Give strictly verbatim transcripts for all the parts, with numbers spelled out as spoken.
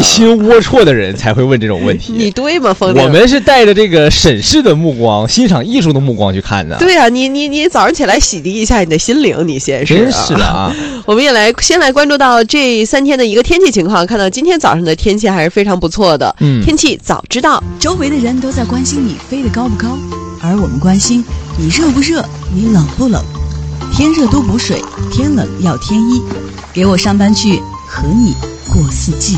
心龌龊的人才会问这种问题。 你对吗，风铃？ 我们是带着这个审视的目光、欣赏艺术的目光去看的。 对啊，你你你早上起来洗涤一下你的心灵，你先是、啊、 真是的啊。 我们也来先来关注到这三天的一个天气情况，看到今天早上的天气还是非常不错的。 嗯， 天气早知道， 周围的人都在关心你飞得高不高，而我们关心你热不热，你冷不冷。天热多补水，天冷要添衣。给我上班去，和你过四季。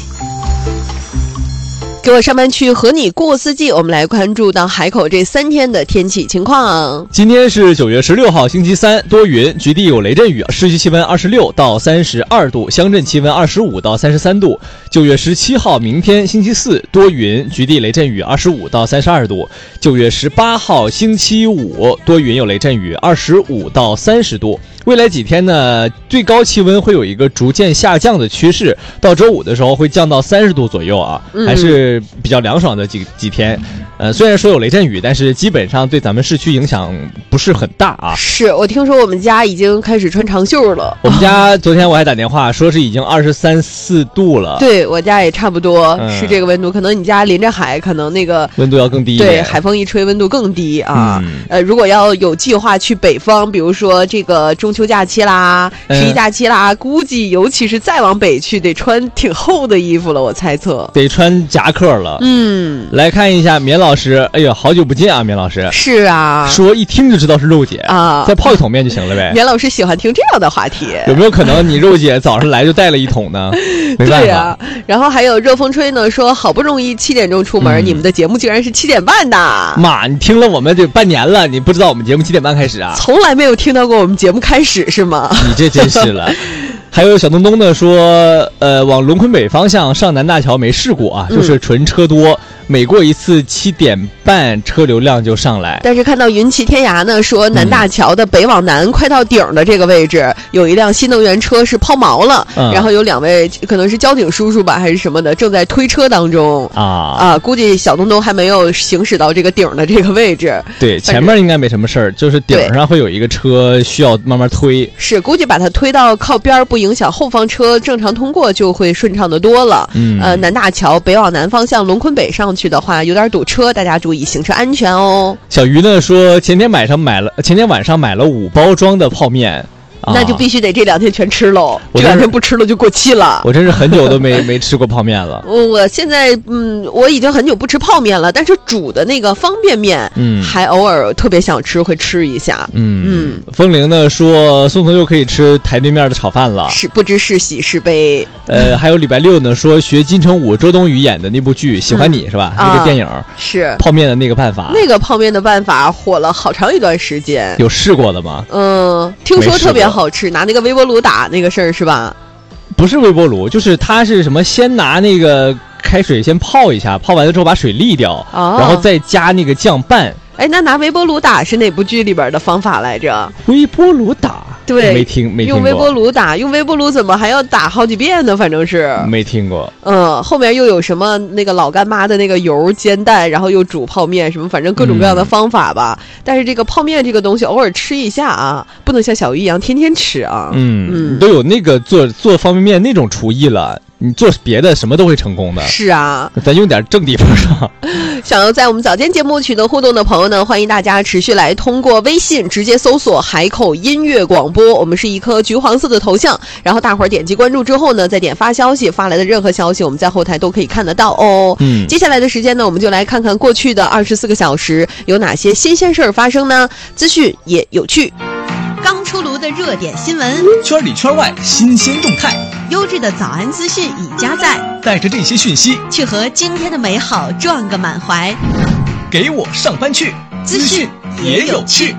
给我上班去，和你过四季。我们来关注到海口这三天的天气情况。 今天是九月十六号星期三，多云，局地有雷阵雨，市区气温二十六到三十二度，乡镇气温二十五到三十三度。九月十七号明天星期四，多云，局地雷阵雨，二十五到三十二度。九月十八号星期五，多云有雷阵雨，二十五到三十度。未来几天呢，最高气温会有一个逐渐下降的趋势，到周五的时候会降到三十度左右啊，还是比较凉爽的几几天。呃，虽然说有雷阵雨，但是基本上对咱们市区影响不是很大啊。 是我听说我们家已经开始穿长袖了。 我们家昨天我还打电话说是已经二十三四度了。 对，我家也差不多、 嗯、 是这个温度，可能你家临着海，可能那个温度要更低一点。 对，海风一吹，温度更低啊。 嗯、 呃，如果要有计划去北方，比如说这个中秋假期啦、十一假期啦、嗯，估计尤其是再往北去，得穿挺厚的衣服了，我猜测得穿夹克了。 嗯， 来看一下棉老师，哎呀，好久不见啊，棉老师。 是啊， 说一听就知道是肉姐啊， 再泡一桶面就行了呗。 棉老师喜欢听这样的话题， 有没有可能你肉姐早上来就带了一桶呢？没办法。 对啊，然后还有热风吹呢，说好不容易七点钟出门、嗯，你们的节目居然是七点半的。 妈，你听了我们这半年了，你不知道我们节目七点半开始啊？ 从来没有听到过我们节目开始是吗？ 你这真是了。还有小东东呢说，呃，往龙坤北方向上南大桥没试过啊， 嗯、 就是纯车多。每过一次七点半车流量就上来。 但是看到云骑天涯呢说，南大桥的北往南快到顶的这个位置、嗯、有一辆新能源车是抛锚了、嗯、然后有两位可能是交警叔叔吧还是什么的正在推车当中啊啊，估计小东东还没有行驶到这个顶的这个位置。 对，前面应该没什么事儿，就是顶上会有一个车需要慢慢推， 是估计把它推到靠边，不影响后方车正常通过，就会顺畅的多了。 嗯， 呃，南大桥北往南方向龙坤北上去的话有点堵车，大家注意行车安全哦。 小鱼呢说，前天晚上买了，前天晚上买了五包装的泡面。 那就必须得这两天全吃喽，这两天不吃了就过期了。 我真是很久都没没吃过泡面了。 我现在嗯，我已经很久不吃泡面了，但是煮的那个方便面， 嗯， 还偶尔特别想吃，会吃一下。 嗯嗯。风铃呢说，宋总又可以吃台对面的炒饭了， 是不知是喜是悲。 呃，还有礼拜六呢说学金城武、周冬雨演的那部剧《喜欢你》是吧？ 嗯、 那个电影是泡面的那个办法， 那个泡面的办法火了好长一段时间。 有试过的吗？ 嗯，听说特别好吃，拿那个微波炉打那个事儿是吧？ 不是微波炉，就是它是什么？先拿那个开水先泡一下，泡完了之后把水沥掉， 哦、 然后再加那个酱拌。 哎，那拿微波炉打是哪部剧里边的方法来着？ 微波炉打， 对， 没听没听过。 用微波炉打，用微波炉怎么还要打好几遍呢？反正是没听过。 嗯，后面又有什么那个老干妈的那个油煎蛋，然后又煮泡面，什么反正各种各样的方法吧。嗯、但是这个泡面这个东西偶尔吃一下啊，不能像小鱼一样天天吃啊。 嗯嗯， 都有那个做做方便面那种厨艺了。你做别的什么都会成功的。 是啊， 咱用点正地方上。 想要在我们早间节目取得互动的朋友呢，欢迎大家持续来通过微信直接搜索海口音乐广播，我们是一颗橘黄色的头像，然后大伙儿点击关注之后呢，再点发消息，发来的任何消息我们在后台都可以看得到哦。 嗯， 接下来的时间呢，我们就来看看过去的二十四个小时有哪些新鲜事儿发生呢？资讯也有趣，刚出炉的热点新闻， 圈里圈外新鲜动态， 优质的早安资讯已加载， 带着这些讯息去和今天的美好撞个满怀。 给我上班去， 资讯也有趣。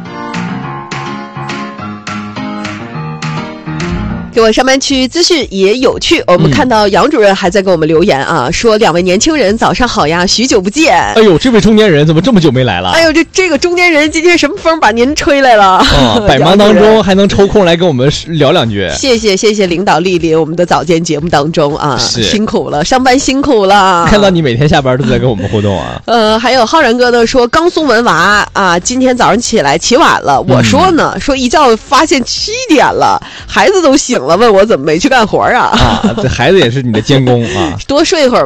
给我上班区资讯也有趣，我们看到杨主任还在给我们留言啊，说两位年轻人早上好呀，许久不见。 哎呦，这位中年人怎么这么久没来了？ 哎呦，这这个中年人今天什么风把您吹来了？ 哦，百忙当中还能抽空来跟我们聊两句， 谢谢谢谢领导莅临我们的早间节目当中啊，辛苦了，上班辛苦了。 看到你每天下班都在跟我们互动啊。 呃，还有浩然哥呢说刚送完娃啊，今天早上起来起晚了，我说呢、嗯、说一觉发现七点了，孩子都醒了，问我怎么没去干活啊？ 啊，这孩子也是你的监工啊， 多睡一会儿。